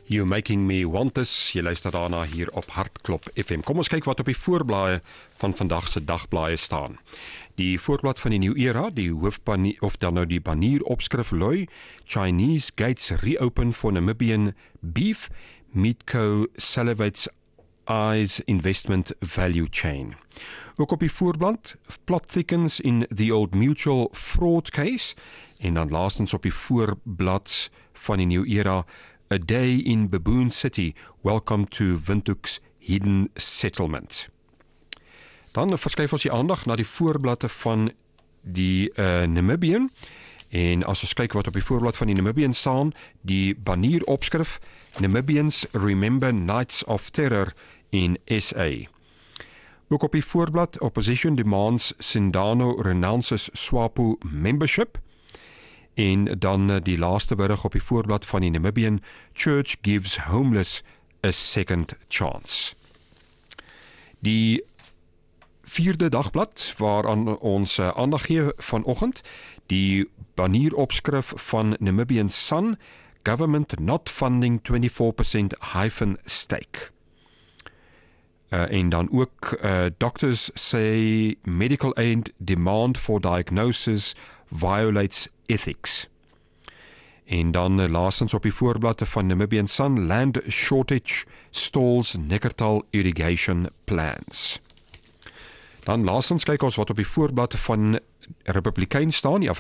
You Making Me Want This, jy luister daarna hier op Hartklop FM. Kom ons kyk wat op die voorblaaie van vandag se dagblaaie staan. Die voorblad van die New Era, die hoofbanier, of dan nou die banieropskrif lui, Chinese gates reopen for Namibian beef, Meatco salivates eyes investment value chain. Ook op die voorblad, plot thickens in the Old Mutual fraud case, en dan laastens op die voorblad van die New Era, A Day in Baboon City, Welcome to Windhoek's Hidden Settlement. Dan verskuif ons die aandag na die voorbladde van die Namibian, en as ons kyk wat op die voorblad van die Namibian staan, die banieropskrif, Namibians Remember Nights of Terror in SA. Ook op die voorblad, Opposition demands Sindano renounces SWAPO membership, en dan die laaste berig op die voorblad van die Namibian, Church gives homeless a second chance. Die vierde dagblad waaraan ons aandag gee vanoggend, die banieropskrif van Namibian Sun, Government not funding 24% hyphen stake. En dan ook doctors say medical aid demand for diagnosis violates ethics. En dan laastens op die voorbladde van Namibian Sun, land shortage stalls Neckartal irrigation plans. Dan laastens kyk ons wat op die voorblad van Republikein staan, die